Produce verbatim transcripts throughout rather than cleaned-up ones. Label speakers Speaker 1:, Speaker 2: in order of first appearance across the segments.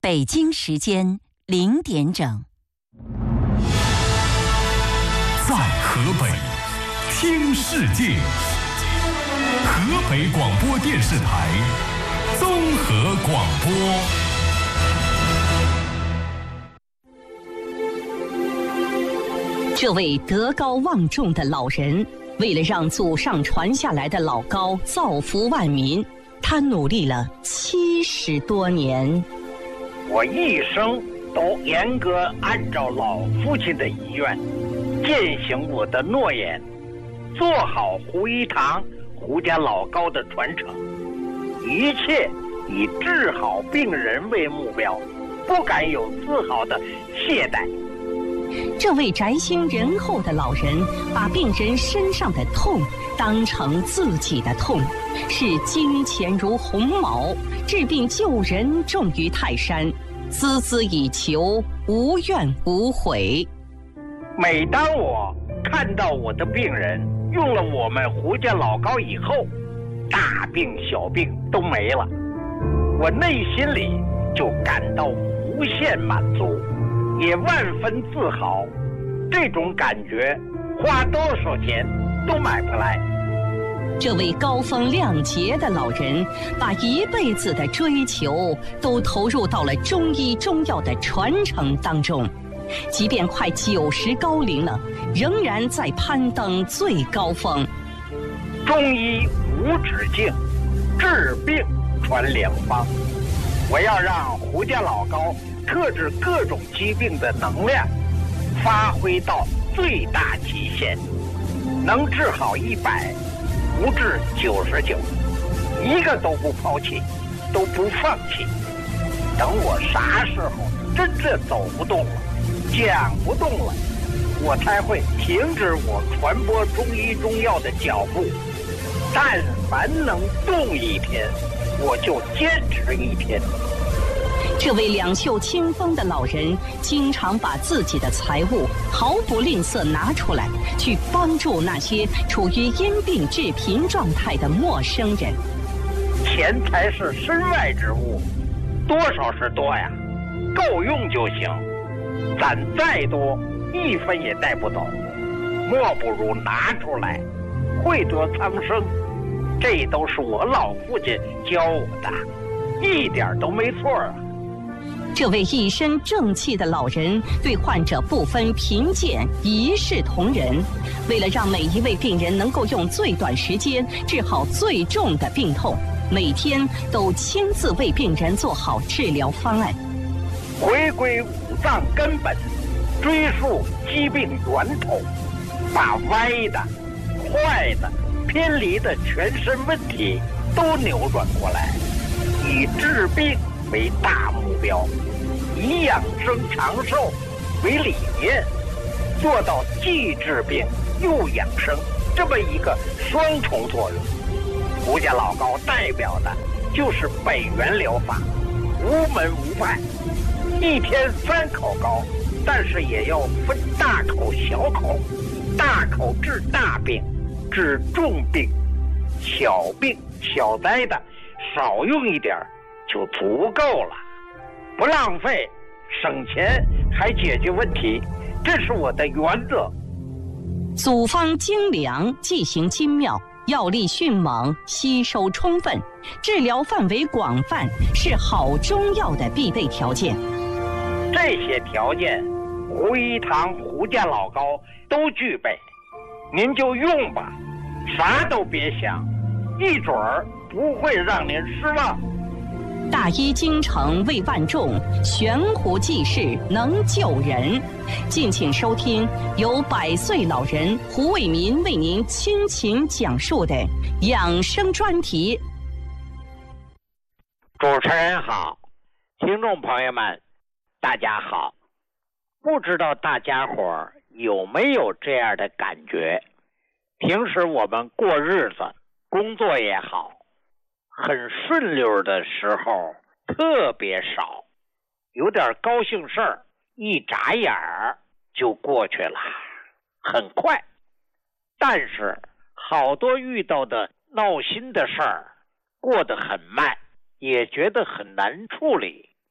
Speaker 1: 北京时间零点整。
Speaker 2: 在河北听世界，河北广播电视台综合广播。
Speaker 1: 这位德高望重的老人，为了让祖上传下来的老高造福万民，他努力了七十多年。
Speaker 3: 我一生都严格按照老父亲的遗愿，践行我的诺言，做好胡一堂胡家老高的传承，一切以治好病人为目标，不敢有丝毫的懈怠。
Speaker 1: 这位宅心仁厚的老人，把病人身上的痛当成自己的痛，视金钱如鸿毛，治病救人重于泰山，孜孜以求，无怨无悔。
Speaker 3: 每当我看到我的病人用了我们胡家老高以后，大病小病都没了，我内心里就感到无限满足，也万分自豪。这种感觉花多少钱都买不来。
Speaker 1: 这位高风亮节的老人，把一辈子的追求都投入到了中医中药的传承当中，即便快九十高龄了，仍然在攀登最高峰。
Speaker 3: 中医无止境，治病传良方。我要让胡家老高克制各种疾病的能量发挥到最大极限，能治好一百，不治九十九，一个都不抛弃，都不放弃。等我啥时候真正走不动了，讲不动了，我才会停止我传播中医中药的脚步。但凡能动一天，我就坚持一天。
Speaker 1: 这位两袖清风的老人，经常把自己的财物毫不吝啬拿出来，去帮助那些处于因病致贫状态的陌生人。
Speaker 3: 钱财是身外之物，多少是多呀，够用就行。攒再多，一分也带不走，莫不如拿出来，惠泽苍生。这都是我老父亲教我的，一点都没错啊。
Speaker 1: 这位一身正气的老人，对患者不分贫贱，一视同仁。为了让每一位病人能够用最短时间治好最重的病痛，每天都亲自为病人做好治疗方案。
Speaker 3: 回归五脏根本，追溯疾病源头，把歪的、坏的、偏离的全身问题都扭转过来，以治病为大目标，以养生长寿为理念，做到既治病又养生这么一个双重作用。胡家老高代表的就是北元疗法，无门无派，一天三口高，但是也要分大口小口，大口治大病，治重病，小病小灾的少用一点就足够了，不浪费，省钱还解决问题，这是我的原则。
Speaker 1: 组方精良，剂型精妙，药力迅猛，吸收充分，治疗范围广泛，是好中药的必备条件。
Speaker 3: 这些条件，胡一堂胡家老高都具备，您就用吧，啥都别想，一准儿不会让您失望。
Speaker 1: 大医精诚为万众，悬壶济世能救人。敬请收听由百岁老人胡卫民为您倾情讲述的养生专题。
Speaker 3: 主持人好，听众朋友们大家好。不知道大家伙儿有没有这样的感觉，平时我们过日子工作也好，很顺溜的时候特别少，有点高兴事儿一眨眼儿就过去了，很快。但是好多遇到的闹心的事儿过得很慢，也觉得很难处理，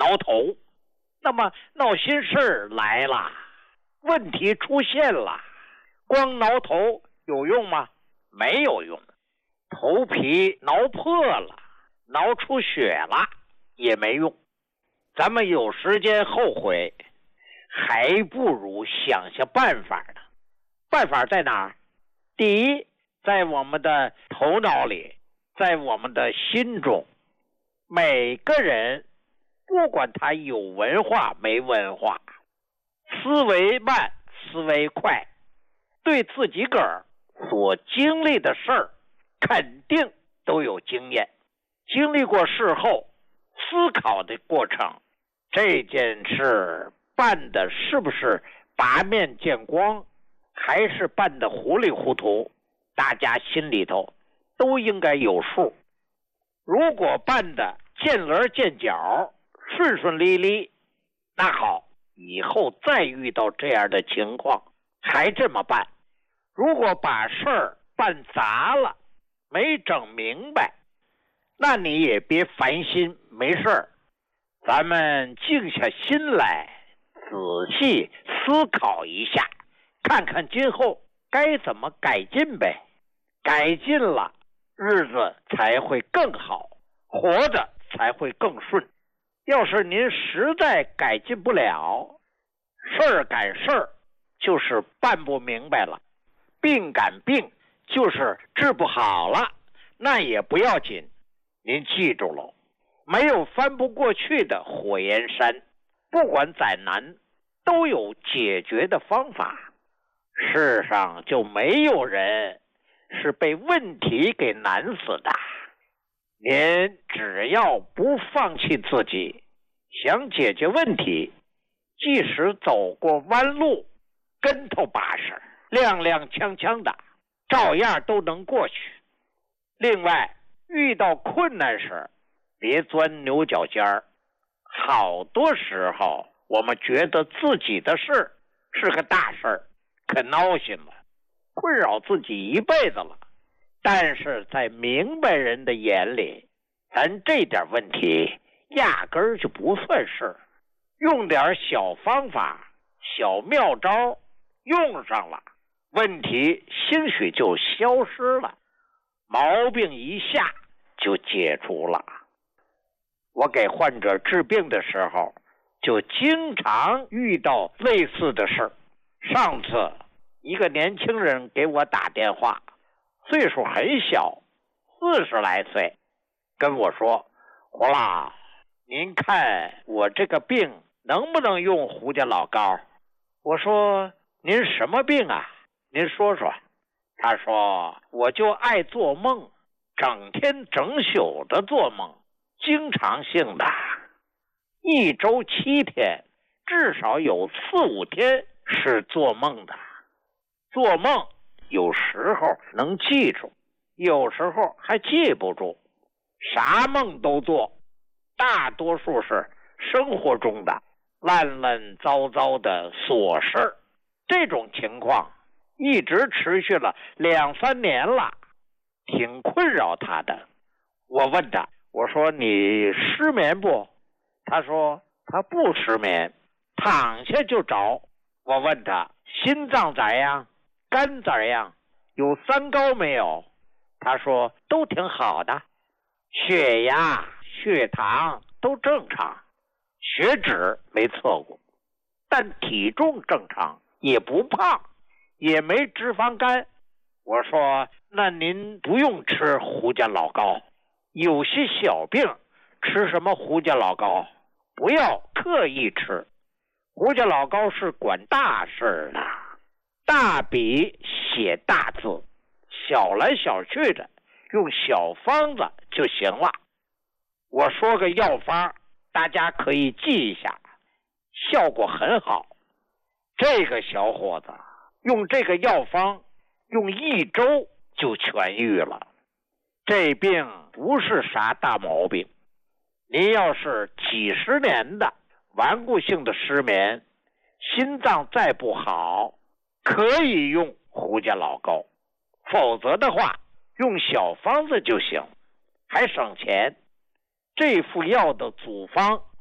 Speaker 3: 挠头。那么闹心事儿来了，问题出现了，光挠头有用吗？没有用。头皮挠破了，挠出血了也没用。咱们有时间后悔，还不如想想办法呢。办法在哪儿？第一，在我们的头脑里，在我们的心中。每个人不管他有文化没文化，思维慢思维快，对自己个儿所经历的事儿肯定都有经验，经历过事后思考的过程，这件事办的是不是拔面见光，还是办的糊里糊涂，大家心里头都应该有数。如果办的见棱见角，顺顺利利，那好，以后再遇到这样的情况还这么办。如果把事儿办砸了，没整明白，那你也别烦心，没事儿，咱们静下心来仔细思考一下，看看今后该怎么改进呗。改进了，日子才会更好，活着才会更顺。要是您实在改进不了，事儿赶事儿就是办不明白了，病赶病就是治不好了，那也不要紧。您记住了，没有翻不过去的火焰山，不管再难都有解决的方法。世上就没有人是被问题给难死的。您只要不放弃自己，想解决问题，即使走过弯路，跟头把式，踉踉跄跄的，照样都能过去。另外，遇到困难时，别钻牛角尖儿。好多时候，我们觉得自己的事是个大事儿，可闹心了，困扰自己一辈子了。但是在明白人的眼里，咱这点问题压根儿就不算事，用点小方法小妙招用上了，问题兴许就消失了，毛病一下就解除了。我给患者治病的时候就经常遇到类似的事。上次一个年轻人给我打电话，岁数很小，四十来岁，跟我说，胡老，您看我这个病能不能用胡家老膏？我说，您什么病啊？您说说。他说，我就爱做梦，整天整宿的做梦，经常性的，一周七天，至少有四五天是做梦的。做梦有时候能记住，有时候还记不住，啥梦都做，大多数是生活中的乱乱糟糟的琐事。这种情况一直持续了两三年了，挺困扰他的。我问他，我说你失眠不？他说他不失眠，躺下就着。我问他心脏咋样？肝咋样？有三高没有？他说都挺好的，血压血糖都正常，血脂没测过，但体重正常，也不胖，也没脂肪肝。我说那您不用吃胡家老膏，有些小病吃什么胡家老膏？不要刻意吃，胡家老膏是管大事的，大笔写大字，小来小去的，用小方子就行了。我说个药方，大家可以记一下，效果很好。这个小伙子用这个药方，用一周就痊愈了。这病不是啥大毛病，您要是几十年的顽固性的失眠，心脏再不好，可以用胡家老膏，否则的话用小方子就行，还省钱。这副药的组方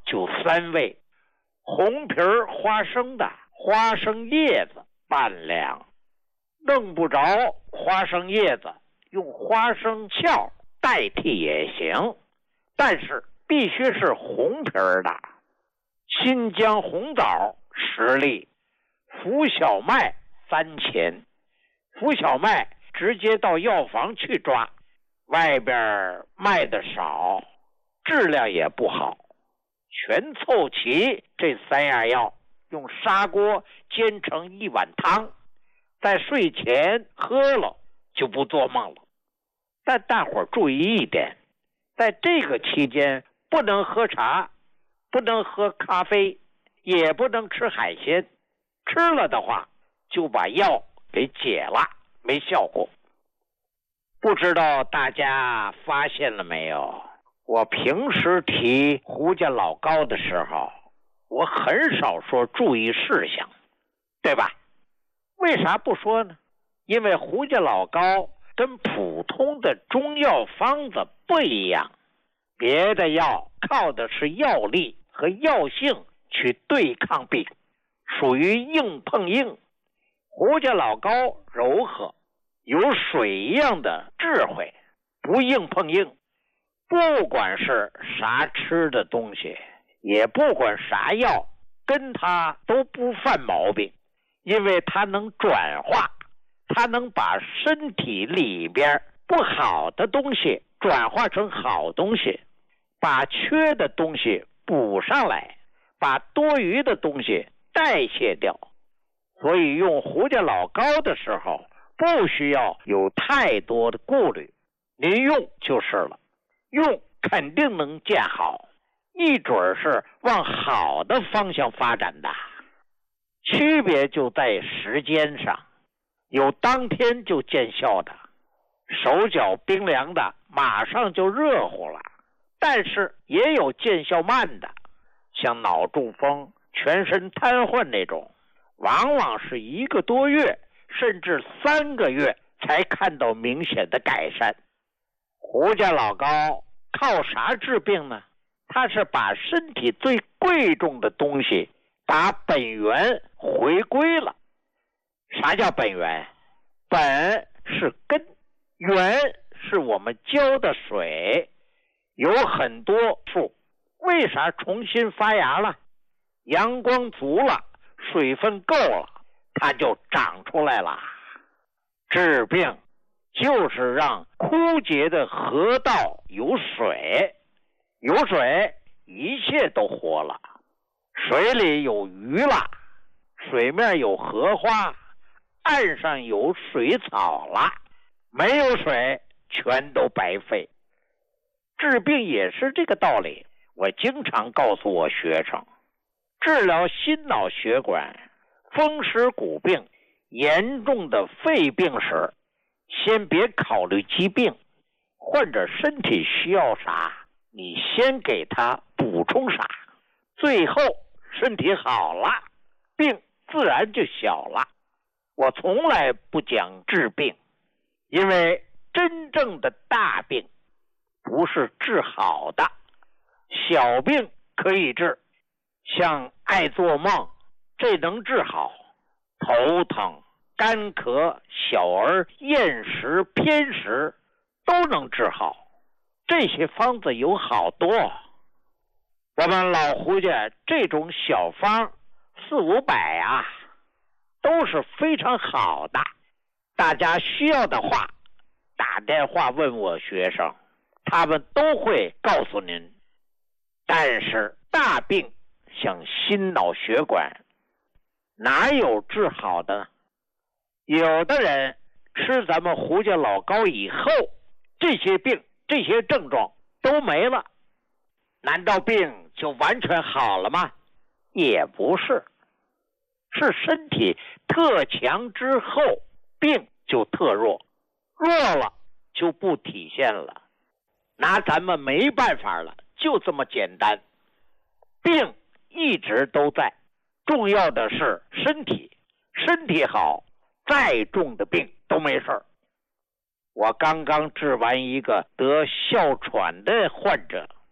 Speaker 3: 就三味：红皮儿花生的花生叶子半两，弄不着花生叶子，用花生壳代替也行，但是必须是红皮儿的。新疆红枣十粒，浮小麦三钱。浮小麦直接到药房去抓，外边卖的少，质量也不好。全凑齐这三样药，用砂锅煎成一碗汤，在睡前喝了就不做梦了。但大伙儿注意一点，在这个期间不能喝茶，不能喝咖啡，也不能吃海鲜，吃了的话就把药给解了，没效果。不知道大家发现了没有，我平时提胡家老高的时候，我很少说注意事项，对吧？为啥不说呢？因为胡家老高跟普通的中药方子不一样，别的药靠的是药力和药性去对抗病，属于硬碰硬。胡家老高柔和，有水一样的智慧，不硬碰硬。不管是啥吃的东西，也不管啥药，跟他都不犯毛病，因为他能转化，他能把身体里边不好的东西转化成好东西，把缺的东西补上来，把多余的东西代谢掉。所以用胡家老高的时候，不需要有太多的顾虑，您用就是了，用肯定能见好，一准是往好的方向发展的。区别就在时间上，有当天就见效的，手脚冰凉的马上就热乎了，但是也有见效慢的，像脑中风、全身瘫痪那种，往往是一个多月甚至三个月才看到明显的改善。胡家老高靠啥治病呢？他是把身体最贵重的东西把本源回归了。啥叫本源？本是根，源是我们浇的水。有很多树为啥重新发芽了？阳光足了，水分够了，它就长出来了。治病就是让枯竭的河道有水，有水一切都活了。水里有鱼了，水面有荷花，岸上有水草了，没有水全都白费。治病也是这个道理。我经常告诉我学生，治疗心脑血管、风湿骨病、严重的肺病时，先别考虑疾病，患者身体需要啥，你先给他补充啥，最后身体好了，病自然就小了。我从来不讲治病，因为真正的大病不是治好的，小病可以治，像爱做梦，这能治好；头疼、干咳、小儿厌食、偏食都能治好。这些方子有好多，我们老胡家这种小方四五百啊，都是非常好的。大家需要的话，打电话问我学生，他们都会告诉您。但是大病像心脑血管，哪有治好的呢？有的人吃咱们胡家老高以后，这些病这些症状都没了，难道病就完全好了吗？也不是，是身体特强之后，病就特弱，弱了就不体现了，拿咱们没办法了，就这么简单。病一直都在，重要的是身体，身体好，再重的病都没事。我刚刚治完一个得哮喘的患者，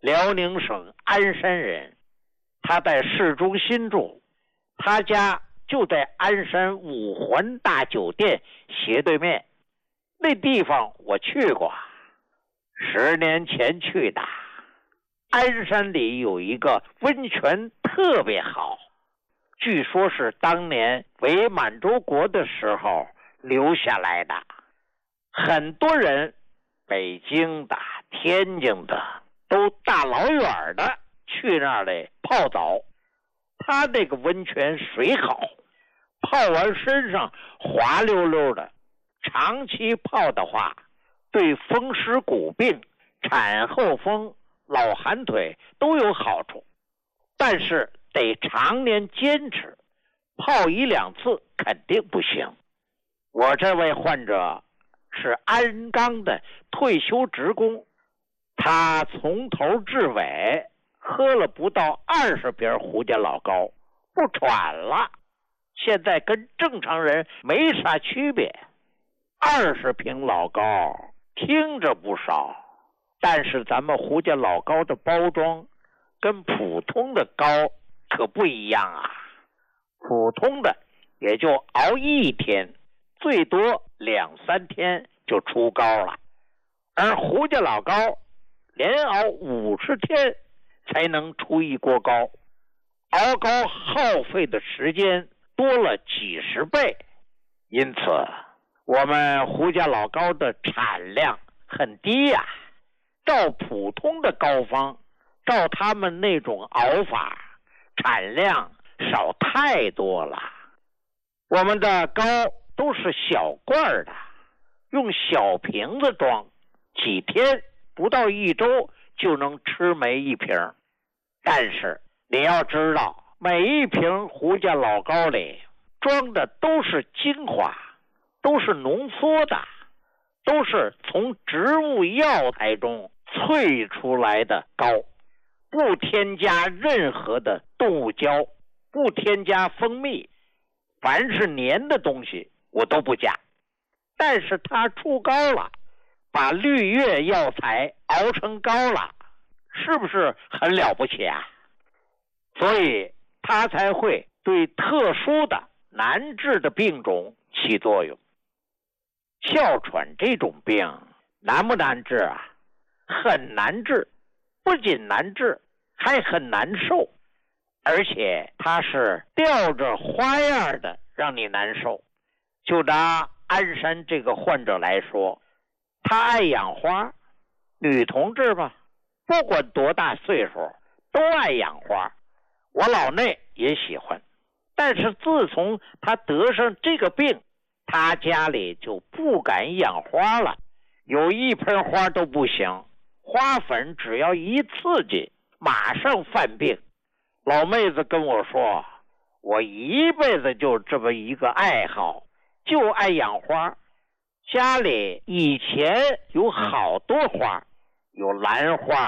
Speaker 3: 辽宁省鞍山人，他在市中心住，他家就在鞍山五环大酒店斜对面。那地方我去过，十年前去的。鞍山里有一个温泉特别好，据说是当年伪满洲国的时候留下来的。很多人北京的、天津的都大老远的去那里泡澡。他那个温泉水好，泡完身上滑溜溜的，长期泡的话对风湿骨病、产后风、老寒腿都有好处，但是得常年坚持，泡一两次肯定不行。我这位患者是鞍钢的退休职工，他从头至尾喝了不到二十瓶胡家老高，不喘了，现在跟正常人没啥区别。二十瓶老高听着不少，但是咱们胡家老高的包装跟普通的高可不一样啊。普通的也就熬一天，最多两三天就出高了，而胡家老高连熬五十天才能出一锅高，熬高耗费的时间多了几十倍。因此我们胡家老高的产量很低呀、啊，照普通的膏方，照他们那种熬法，产量少太多了。我们的膏都是小罐的，用小瓶子装，几天不到一周就能吃没一瓶。但是你要知道，每一瓶胡家老高里装的都是精华，都是浓缩的，都是从植物药材中萃出来的膏，不添加任何的动物胶，不添加蜂蜜，凡是粘的东西我都不加。但是它出膏了，把绿叶药材熬成膏了，是不是很了不起啊？所以它才会对特殊的难治的病种起作用。哮喘这种病难不难治啊？很难治，不仅难治，还很难受，而且它是吊着花样的让你难受。就拿鞍山这个患者来说，他爱养花，女同志吧，不管多大岁数都爱养花，我老内也喜欢。但是自从他得上这个病，他家里就不敢养花了，有一盆花都不行，花粉只要一刺激马上犯病。老妹子跟我说，我一辈子就这么一个爱好，就爱养花，家里以前有好多花，有兰花、